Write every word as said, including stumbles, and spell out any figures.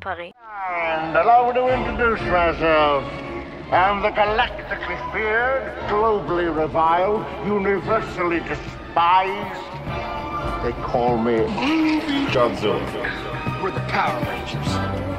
Paris. And allow me to introduce myself. I'm the galactically feared, globally reviled, universally despised. They call me Godzilla. We're the Power Rangers.